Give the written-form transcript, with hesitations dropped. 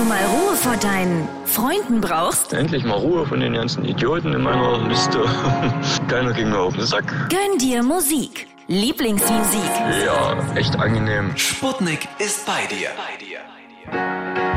du mal Ruhe vor deinen Freunden brauchst? Endlich mal Ruhe von den ganzen Idioten in meiner Liste. Keiner ging mir auf den Sack. Gönn dir Musik. Lieblingsmusik. Ja, echt angenehm. Sputnik ist bei dir.